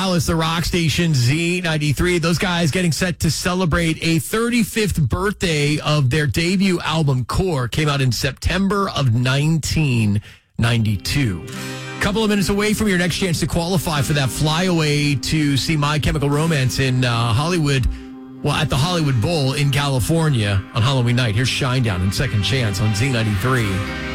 Dallas, the rock station Z93. Those guys getting set to celebrate a 35th birthday of their debut album, Core. Came out in September of 1992. Couple of minutes away from your next chance to qualify for that flyaway to see My Chemical Romance in Hollywood. Well, at the Hollywood Bowl in California on Halloween night. Here's Shinedown and Second Chance on Z93.